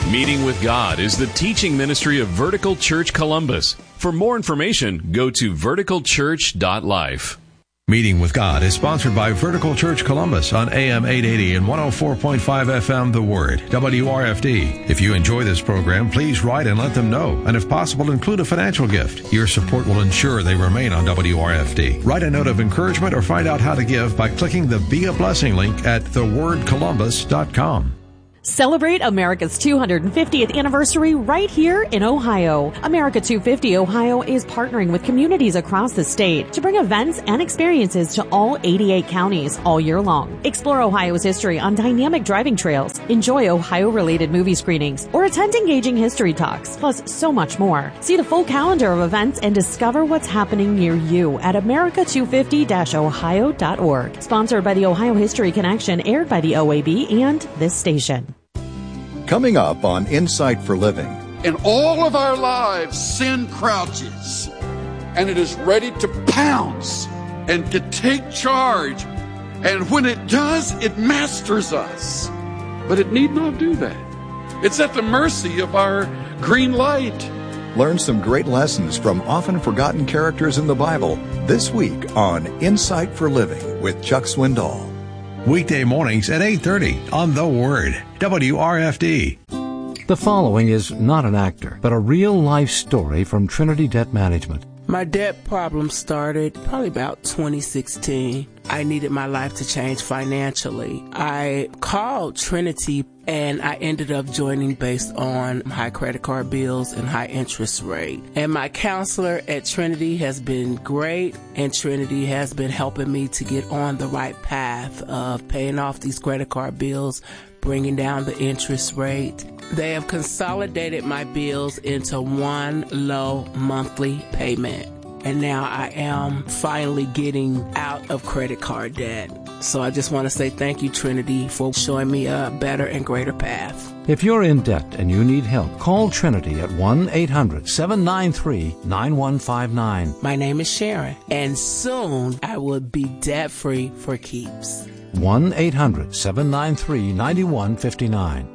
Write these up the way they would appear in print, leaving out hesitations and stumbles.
Meeting with God is the teaching ministry of Vertical Church Columbus. For more information, go to verticalchurch.life. Meeting with God is sponsored by Vertical Church Columbus on AM 880 and 104.5 FM The Word, WRFD. If you enjoy this program, please write and let them know. And if possible, include a financial gift. Your support will ensure they remain on WRFD. Write a note of encouragement or find out how to give by clicking the Be a Blessing link at thewordcolumbus.com. Celebrate America's 250th anniversary right here in Ohio. America 250 Ohio is partnering with communities across the state to bring events and experiences to all 88 counties all year long. Explore Ohio's history on dynamic driving trails, enjoy Ohio-related movie screenings, or attend engaging history talks, plus so much more. See the full calendar of events and discover what's happening near you at america250-ohio.org. Sponsored by the Ohio History Connection, aired by the OAB and this station. Coming up on Insight for Living. In all of our lives, sin crouches, and it is ready to pounce and to take charge. And when it does, it masters us. But it need not do that. It's at the mercy of our green light. Learn some great lessons from often forgotten characters in the Bible this week on Insight for Living with Chuck Swindoll. Weekday mornings at 8:30 on The Word, WRFD. The following is not an actor, but a real-life story from Trinity Debt Management. My debt problem started probably about 2016. I needed my life to change financially. I called Trinity and I ended up joining based on high credit card bills and high interest rate. And my counselor at Trinity has been great, and Trinity has been helping me to get on the right path of paying off these credit card bills, bringing down the interest rate. They have consolidated my bills into one low monthly payment. And now I am finally getting out of credit card debt. So I just want to say thank you, Trinity, for showing me a better and greater path. If you're in debt and you need help, call Trinity at 1-800-793-9159. My name is Sharon, and soon I will be debt-free for keeps. 1-800-793-9159.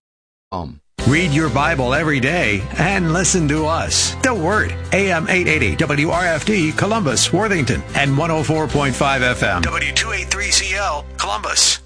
Read your Bible every day and listen to us. The Word, AM 880, WRFD, Columbus, Worthington, and 104.5 FM, W283CL, Columbus.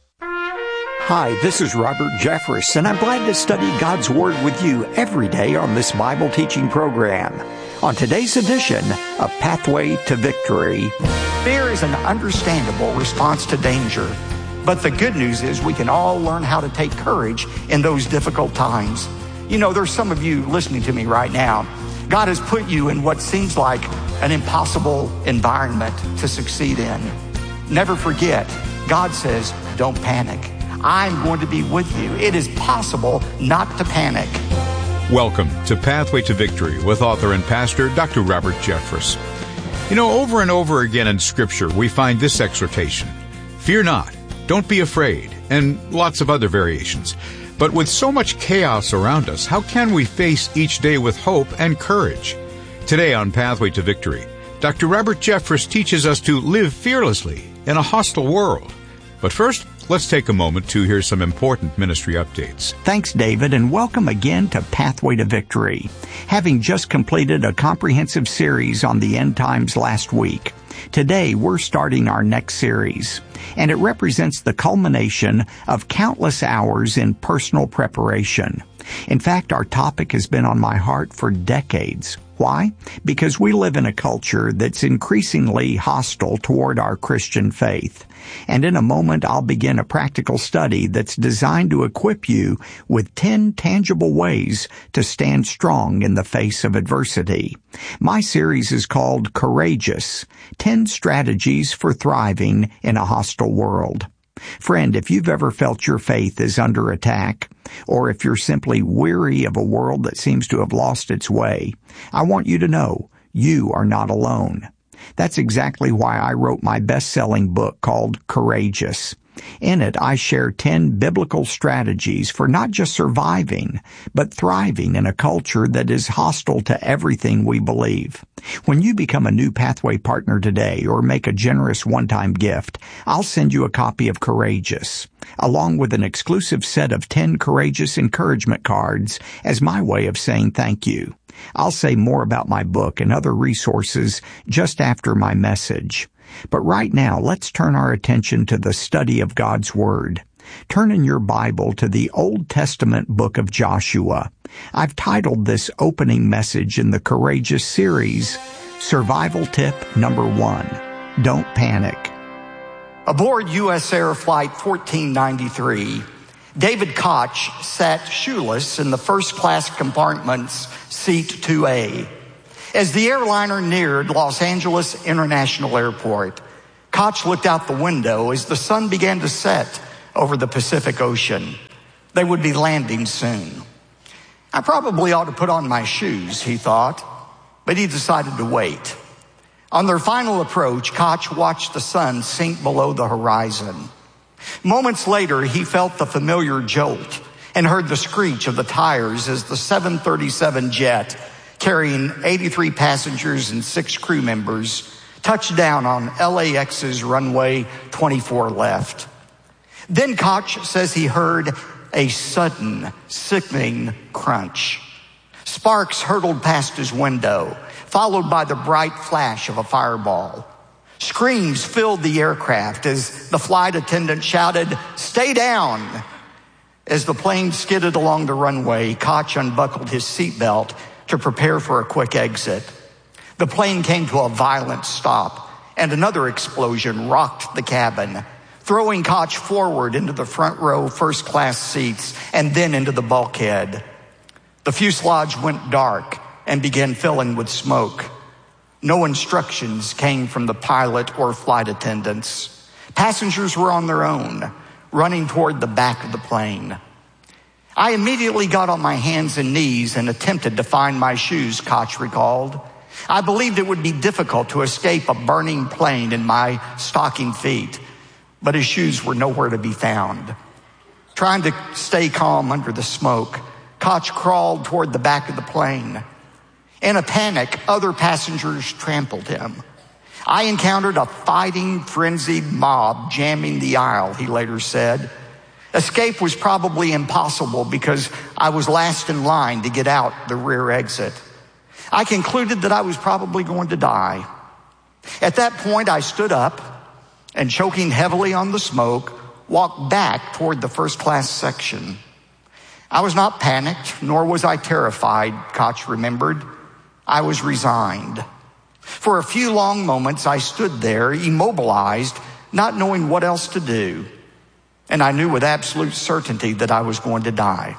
Hi, this is Robert Jeffress, and I'm glad to study God's Word with you every day on this Bible teaching program. On today's edition of Pathway to Victory, fear is an understandable response to danger. But the good news is we can all learn how to take courage in those difficult times. You know, there's some of you listening to me right now. God has put you in what seems like an impossible environment to succeed in. Never forget, God says, don't panic. I'm going to be with you. It is possible not to panic. Welcome to Pathway to Victory with author and pastor Dr. Robert Jeffress. You know, over and over again in Scripture, we find this exhortation: fear not. Don't be afraid, and lots of other variations. But with so much chaos around us, how can we face each day with hope and courage? Today on Pathway to Victory, Dr. Robert Jeffress teaches us to live fearlessly in a hostile world. But first, let's take a moment to hear some important ministry updates. Thanks, David, and welcome again to Pathway to Victory. Having just completed a comprehensive series on the end times last week, today we're starting our next series, and it represents the culmination of countless hours in personal preparation. In fact, our topic has been on my heart for decades. Why? Because we live in a culture that's increasingly hostile toward our Christian faith. And in a moment, I'll begin a practical study that's designed to equip you with 10 tangible ways to stand strong in the face of adversity. My series is called Courageous: 10 Strategies for Thriving in a Hostile World. Friend, if you've ever felt your faith is under attack, or if you're simply weary of a world that seems to have lost its way, I want you to know you are not alone. That's exactly why I wrote my best-selling book called Courageous. In it, I share 10 biblical strategies for not just surviving, but thriving in a culture that is hostile to everything we believe. When you become a new Pathway partner today or make a generous one-time gift, I'll send you a copy of Courageous, along with an exclusive set of 10 Courageous encouragement cards as my way of saying thank you. I'll say more about my book and other resources just after my message. But right now, let's turn our attention to the study of God's Word. Turn in your Bible to the Old Testament book of Joshua. I've titled this opening message in the Courageous series, Survival Tip Number 1, Don't Panic. Aboard U.S. Air Flight 1493, David Koch sat shoeless in the first-class compartment's seat 2A. As the airliner neared Los Angeles International Airport, Koch looked out the window as the sun began to set over the Pacific Ocean. They would be landing soon. I probably ought to put on my shoes, he thought, but he decided to wait. On their final approach, Koch watched the sun sink below the horizon. Moments later, he felt the familiar jolt and heard the screech of the tires as the 737 jet, carrying 83 passengers and 6 crew members, touched down on LAX's runway 24 left. Then Koch says he heard a sudden, sickening crunch. Sparks hurtled past his window, followed by the bright flash of a fireball. Screams filled the aircraft as the flight attendant shouted, "Stay down!" As the plane skidded along the runway, Koch unbuckled his seatbelt to prepare for a quick exit. The plane came to a violent stop, and another explosion rocked the cabin, throwing Koch forward into the front row first-class seats and then into the bulkhead. The fuselage went dark and began filling with smoke. No instructions came from the pilot or flight attendants. Passengers were on their own, running toward the back of the plane. I immediately got on my hands and knees and attempted to find my shoes, Koch recalled. I believed it would be difficult to escape a burning plane in my stocking feet, but his shoes were nowhere to be found. Trying to stay calm under the smoke, Koch crawled toward the back of the plane. In a panic, other passengers trampled him. I encountered a fighting, frenzied mob jamming the aisle, he later said. Escape was probably impossible because I was last in line to get out the rear exit. I concluded that I was probably going to die. At that point, I stood up and, choking heavily on the smoke, walked back toward the first-class section. I was not panicked, nor was I terrified, Koch remembered. I was resigned. For a few long moments, I stood there, immobilized, not knowing what else to do. And I knew with absolute certainty that I was going to die.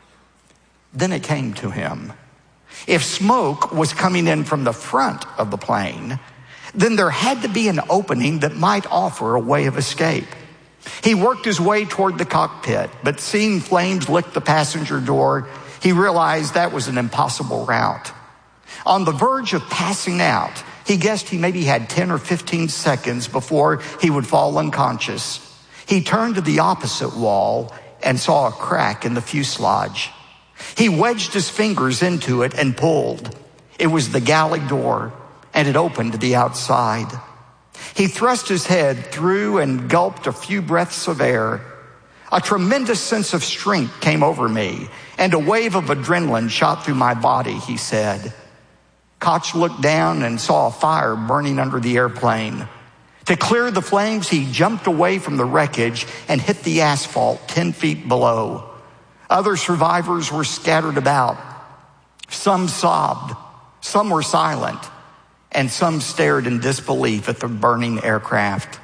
Then it came to him. If smoke was coming in from the front of the plane, then there had to be an opening that might offer a way of escape. He worked his way toward the cockpit, but seeing flames lick the passenger door, he realized that was an impossible route. On the verge of passing out, he guessed he maybe had 10 or 15 seconds before he would fall unconscious. He turned to the opposite wall and saw a crack in the fuselage. He wedged his fingers into it and pulled. It was the galley door, and it opened to the outside. He thrust his head through and gulped a few breaths of air. A tremendous sense of strength came over me, and a wave of adrenaline shot through my body, he said. Koch looked down and saw a fire burning under the airplane. To clear the flames, he jumped away from the wreckage and hit the asphalt 10 feet below. Other survivors were scattered about. Some sobbed, some were silent, and some stared in disbelief at the burning aircraft.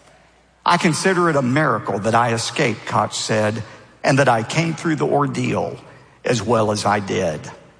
I consider it a miracle that I escaped, Koch said, and that I came through the ordeal as well as I did.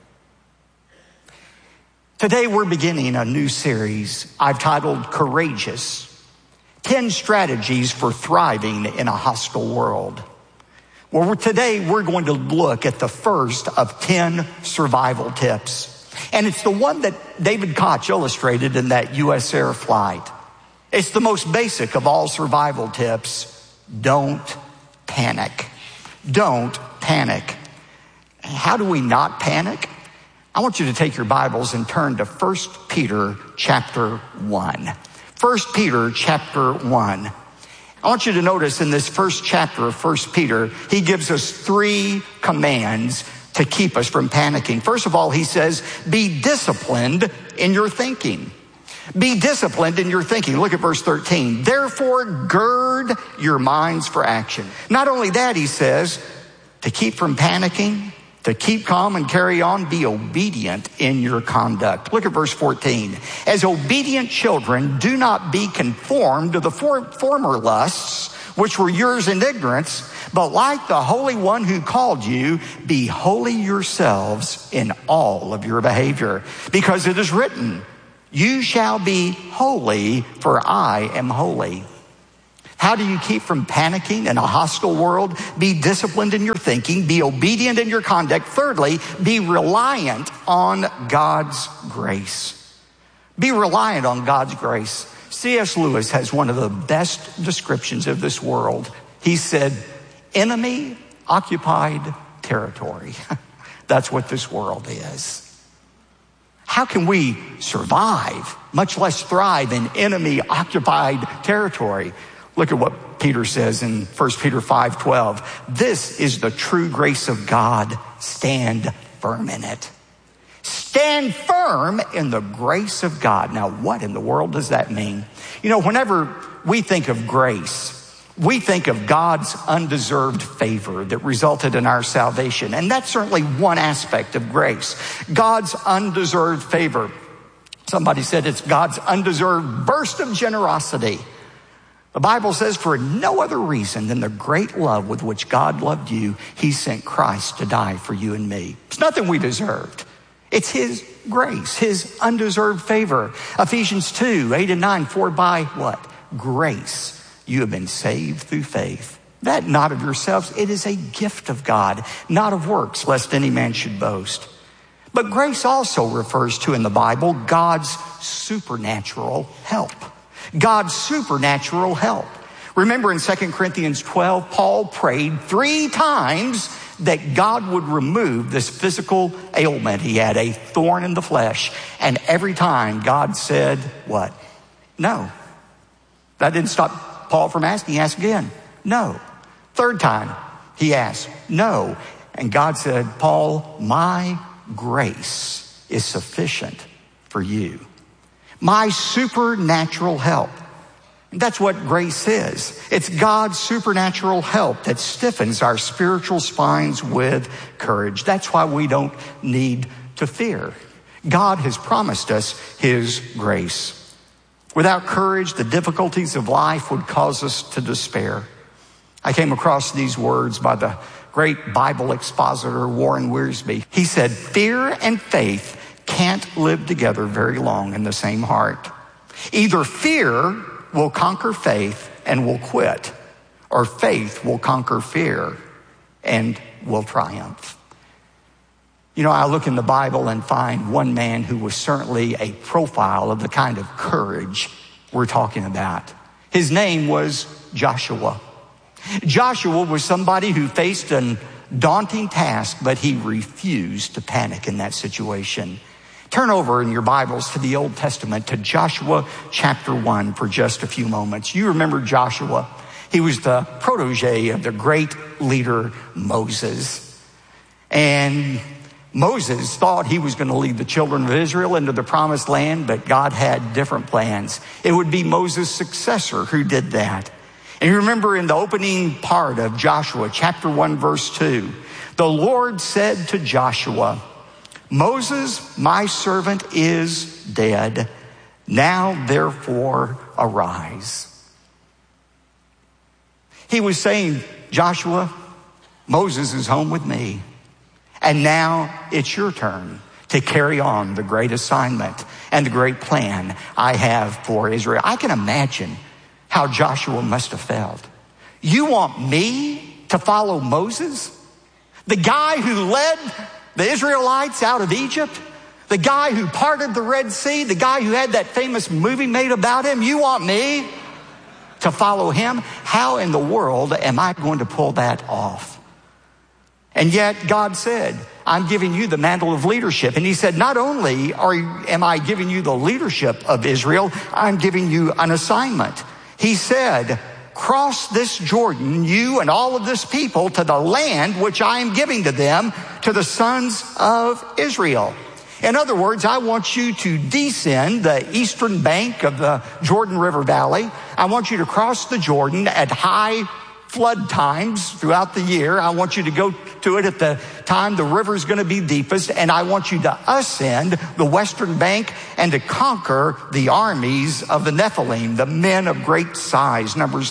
Today we're beginning a new series I've titled Courageous, 10 Strategies for Thriving in a Hostile World. Well, today we're going to look at the first of 10 survival tips. And it's the one that David Koch illustrated in that U.S. Air flight. It's the most basic of all survival tips, don't panic. Don't panic. How do we not panic? I want you to take your Bibles and turn to 1 Peter chapter 1. 1 Peter chapter 1. I want you to notice in this first chapter of 1 Peter, he gives us 3 commands to keep us from panicking. First of all, he says, be disciplined in your thinking. Be disciplined in your thinking. Look at verse 13. Therefore, gird your minds for action. Not only that, he says, to keep from panicking, to keep calm and carry on, be obedient in your conduct. Look at verse 14. As obedient children, do not be conformed to the former lusts, which were yours in ignorance, but like the Holy One who called you, be holy yourselves in all of your behavior. Because it is written, you shall be holy, for I am holy. How do you keep from panicking in a hostile world? Be disciplined in your thinking. Be obedient in your conduct. Thirdly, be reliant on God's grace. Be reliant on God's grace. C.S. Lewis has one of the best descriptions of this world. He said, enemy occupied territory. That's what this world is. How can we survive, much less thrive, in enemy occupied territory? Look at what Peter says in 1 Peter 5:12. This is the true grace of God. Stand firm in it. Stand firm in the grace of God. Now, what in the world does that mean? You know, whenever we think of grace, we think of God's undeserved favor that resulted in our salvation. And that's certainly one aspect of grace. God's undeserved favor. Somebody said it's God's undeserved burst of generosity. The Bible says for no other reason than the great love with which God loved you, he sent Christ to die for you and me. It's nothing we deserved. It's his grace, his undeserved favor. Ephesians 2:8-9, for by what? Grace you have been saved through faith. That not of yourselves, it is a gift of God, not of works, lest any man should boast. But grace also refers to in the Bible God's supernatural help. God's supernatural help. Remember in 2 Corinthians 12, Paul prayed 3 times that God would remove this physical ailment he had, a thorn in the flesh. And every time God said, what? No. That didn't stop Paul from asking. He asked again, no. 3rd time he asked, no. And God said, Paul, my grace is sufficient for you. My supernatural help. And that's what grace is. It's God's supernatural help that stiffens our spiritual spines with courage. That's why we don't need to fear. God has promised us his grace. Without courage, the difficulties of life would cause us to despair. I came across these words by the great Bible expositor Warren Wiersbe. He said, fear and faith can't live together very long in the same heart. Either fear will conquer faith and will quit, or faith will conquer fear and will triumph. You know, I look in the Bible and find one man who was certainly a profile of the kind of courage we're talking about. His name was Joshua. Joshua was somebody who faced a daunting task, but he refused to panic in that situation. Turn over in your Bibles to the Old Testament, to Joshua chapter 1 for just a few moments. You remember Joshua. He was the protege of the great leader Moses. And Moses thought he was going to lead the children of Israel into the promised land, but God had different plans. It would be Moses' successor who did that. And you remember in the opening part of Joshua chapter 1 verse 2, the Lord said to Joshua, Moses, my servant, is dead. Now, therefore, arise. He was saying, Joshua, Moses is home with me. And now it's your turn to carry on the great assignment and the great plan I have for Israel. I can imagine how Joshua must have felt. You want me to follow Moses? The guy who led the Israelites out of Egypt, the guy who parted the Red Sea, the guy who had that famous movie made about him. You want me to follow him? How in the world am I going to pull that off? And yet God said, I'm giving you the mantle of leadership. And he said, not only am I giving you the leadership of Israel, I'm giving you an assignment. He said, cross this Jordan, you and all of this people, to the land which I am giving to them, to the sons of Israel. In other words, I want you to descend the eastern bank of the Jordan River Valley. I want you to cross the Jordan at high flood times throughout the year. I want you to go to it at the time the river is going to be deepest. And I want you to ascend the western bank and to conquer the armies of the Nephilim, the men of great size, Numbers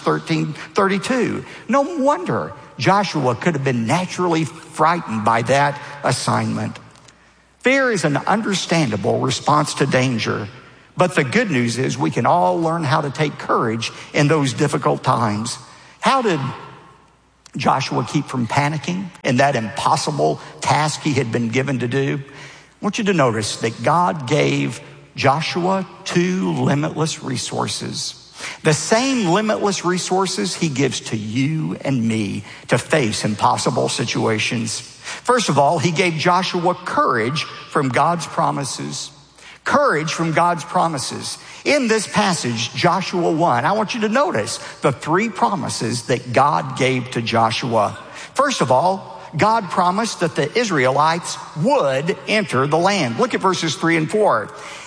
13:32. No wonder Joshua could have been naturally frightened by that assignment. Fear is an understandable response to danger. But the good news is we can all learn how to take courage in those difficult times. How did Joshua keep from panicking in that impossible task he had been given to do? I want you to notice that God gave Joshua 2 limitless resources. The same limitless resources he gives to you and me to face impossible situations. First of all, he gave Joshua courage from God's promises. Courage from God's promises. In this passage, Joshua 1, I want you to notice the 3 promises that God gave to Joshua. First of all, God promised that the Israelites would enter the land. Look at verses 3 and 4.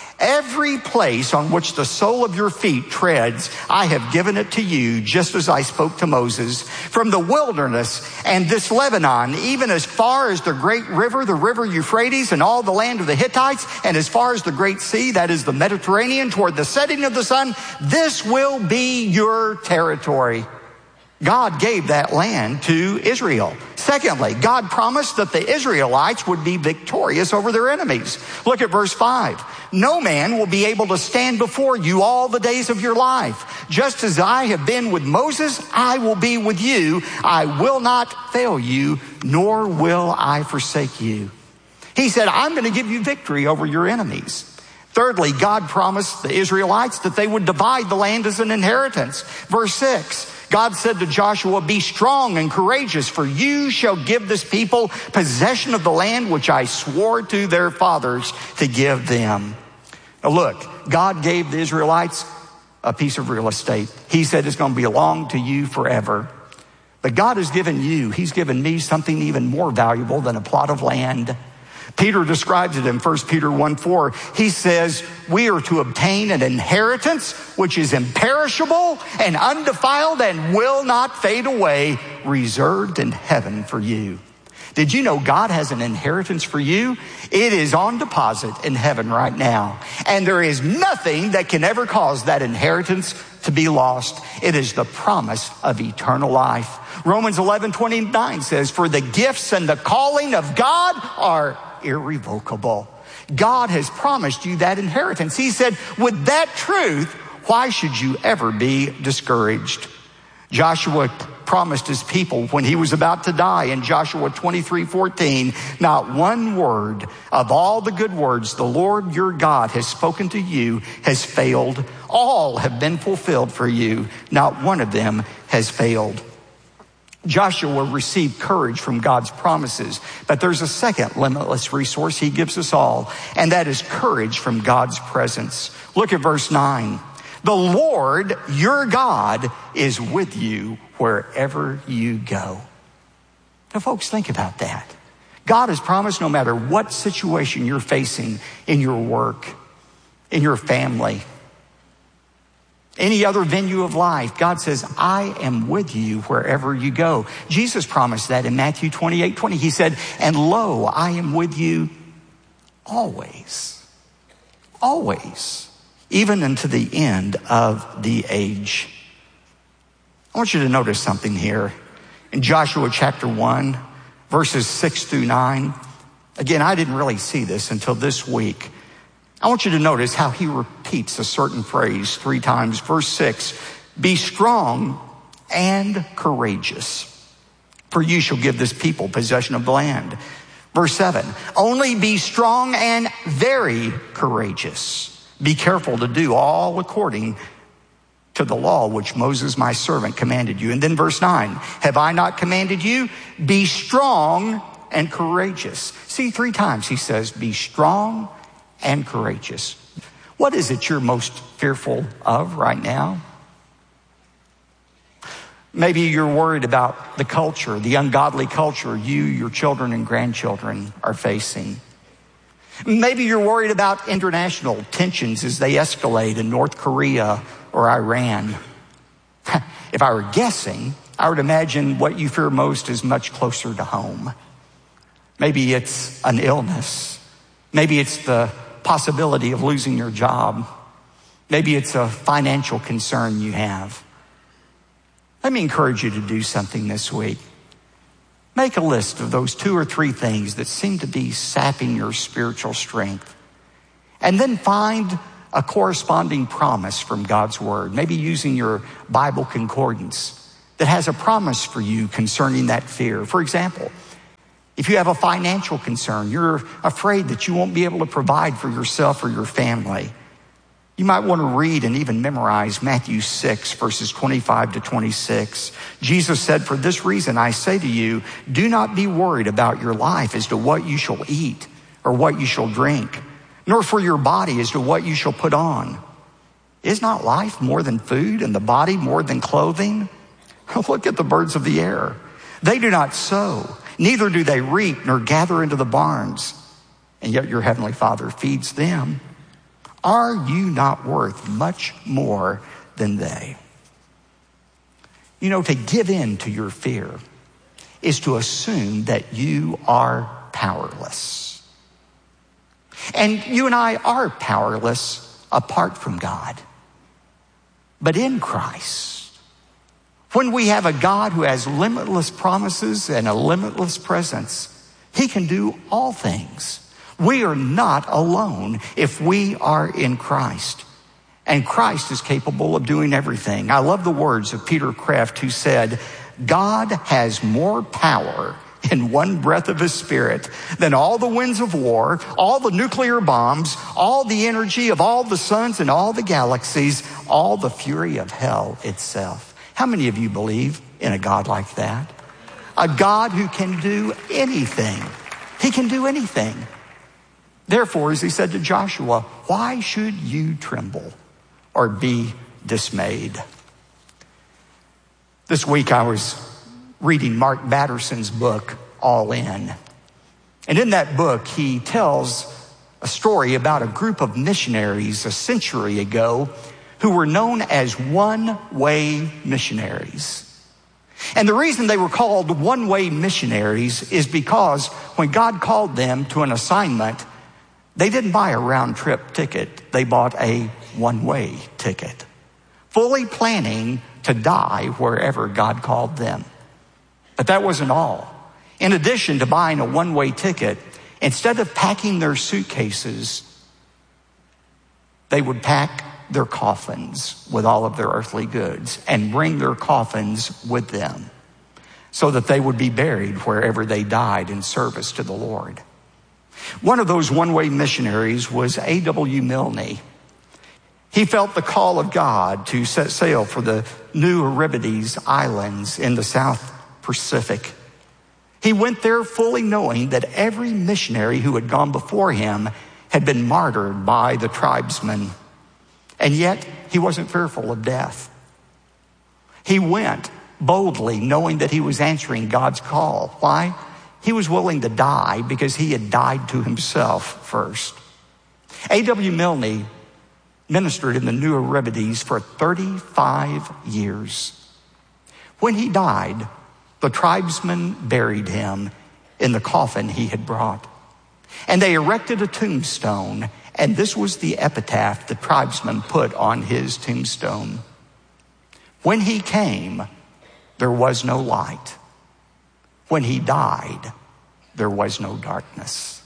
Every place on which the sole of your feet treads, I have given it to you, just as I spoke to Moses. From the wilderness and this Lebanon, even as far as the great river, the river Euphrates, and all the land of the Hittites, and as far as the great sea, that is the Mediterranean, toward the setting of the sun, this will be your territory. God gave that land to Israel. Secondly, God promised that the Israelites would be victorious over their enemies. Look at verse 5. No man will be able to stand before you all the days of your life. Just as I have been with Moses, I will be with you. I will not fail you, nor will I forsake you. He said, I'm going to give you victory over your enemies. Thirdly, God promised the Israelites that they would divide the land as an inheritance. Verse 6. God said to Joshua, be strong and courageous, for you shall give this people possession of the land which I swore to their fathers to give them. Now look, God gave the Israelites a piece of real estate. He said it's going to belong to you forever. But God has given you, he's given me something even more valuable than a plot of land. Peter describes it in 1 Peter 1:4. He says, we are to obtain an inheritance which is imperishable and undefiled and will not fade away, reserved in heaven for you. Did you know God has an inheritance for you? It is on deposit in heaven right now. And there is nothing that can ever cause that inheritance to be lost. It is the promise of eternal life. Romans 11:29 says, for the gifts and the calling of God are irrevocable. God has promised you that inheritance. He said, with that truth, why should you ever be discouraged? Joshua promised his people when he was about to die in Joshua 23:14, not one word of all the good words the Lord your God has spoken to you has failed. All have been fulfilled for you. Not one of them has failed. Joshua received courage from God's promises, but there's a second limitless resource he gives us all, and that is courage from God's presence. Look at verse 9. The Lord, your God, is with you wherever you go. Now, folks, think about that. God has promised no matter what situation you're facing in your work, in your family, any other venue of life, God says, I am with you wherever you go. Jesus promised that in Matthew 28:20. He said, and lo, I am with you always, always, even unto the end of the age. I want you to notice something here. In Joshua chapter 1, verses 6-9. Again, I didn't really see this until this week. I want you to notice how he repeats a certain phrase 3 times. Verse 6, be strong and courageous, for you shall give this people possession of the land. Verse 7, only be strong and very courageous. Be careful to do all according to the law which Moses my servant commanded you. And then verse 9, have I not commanded you? Be strong and courageous. See, 3 times he says, be strong and courageous. What is it you're most fearful of right now? Maybe you're worried about the culture, the ungodly culture you, your children and grandchildren are facing. Maybe you're worried about international tensions as they escalate in North Korea or Iran. If I were guessing, I would imagine what you fear most is much closer to home. Maybe it's an illness. Maybe it's the possibility of losing your job. Maybe it's a financial concern you have. Let me encourage you to do something this week. Make a list of those 2 or 3 things that seem to be sapping your spiritual strength. And then find a corresponding promise from God's Word, maybe using your Bible concordance that has a promise for you concerning that fear. For example, if you have a financial concern, you're afraid that you won't be able to provide for yourself or your family, you might want to read and even memorize Matthew 6, verses 25 to 26. Jesus said, for this reason I say to you, do not be worried about your life as to what you shall eat or what you shall drink, nor for your body as to what you shall put on. Is not life more than food and the body more than clothing? Look at the birds of the air. They do not sow, neither do they reap nor gather into the barns, and yet your heavenly Father feeds them. Are you not worth much more than they? You know, to give in to your fear is to assume that you are powerless. And you and I are powerless apart from God. But in Christ, when we have a God who has limitless promises and a limitless presence, he can do all things. We are not alone if we are in Christ. And Christ is capable of doing everything. I love the words of Peter Kraft, who said, God has more power in one breath of his Spirit than all the winds of war, all the nuclear bombs, all the energy of all the suns and all the galaxies, all the fury of hell itself. How many of you believe in a God like that? A God who can do anything. He can do anything. Therefore, as he said to Joshua, why should you tremble or be dismayed? This week I was reading Mark Batterson's book, All In. And in that book, he tells a story about a group of missionaries a century ago who were known as one-way missionaries. And the reason they were called one-way missionaries is because when God called them to an assignment, they didn't buy a round-trip ticket. They bought a one-way ticket, fully planning to die wherever God called them. But that wasn't all. In addition to buying a one-way ticket, instead of packing their suitcases, they would pack their coffins with all of their earthly goods and bring their coffins with them so that they would be buried wherever they died in service to the Lord. One of those one-way missionaries was A.W. Milne. He felt the call of God to set sail for the New Hebrides Islands in the South Pacific. He went there fully knowing that every missionary who had gone before him had been martyred by the tribesmen. And yet, he wasn't fearful of death. He went boldly knowing that he was answering God's call. Why? He was willing to die because he had died to himself first. A.W. Milne ministered in the New Hebrides for 35 years. When he died, the tribesmen buried him in the coffin he had brought. And they erected a tombstone, and this was the epitaph the tribesmen put on his tombstone. When he came, there was no light. When he died, there was no darkness.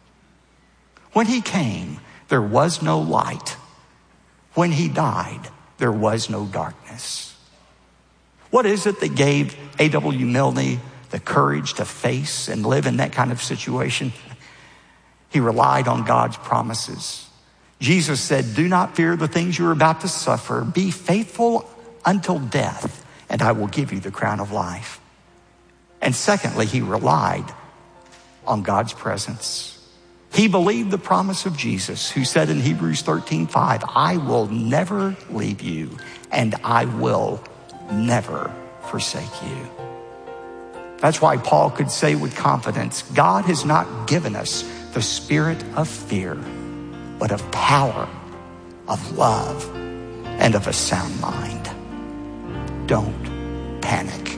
When he came, there was no light. When he died, there was no darkness. What is it that gave A.W. Milne the courage to face and live in that kind of situation? He relied on God's promises. Jesus said, do not fear the things you're about to suffer. Be faithful until death, and I will give you the crown of life. And secondly, he relied on God's presence. He believed the promise of Jesus, who said in Hebrews 13:5, I will never leave you, and I will never forsake you. That's why Paul could say with confidence, God has not given us the spirit of fear, but of power, of love, and of a sound mind. Don't panic.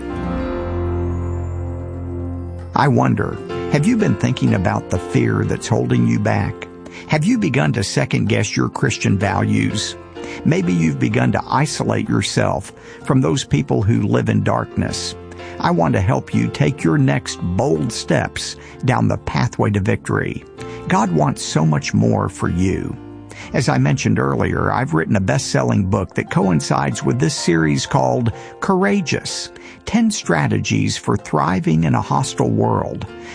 I wonder, have you been thinking about the fear that's holding you back? Have you begun to second guess your Christian values? Maybe you've begun to isolate yourself from those people who live in darkness. I want to help you take your next bold steps down the pathway to victory. God wants so much more for you. As I mentioned earlier, I've written a best-selling book that coincides with this series called Courageous, 10 Strategies for Thriving in a Hostile World.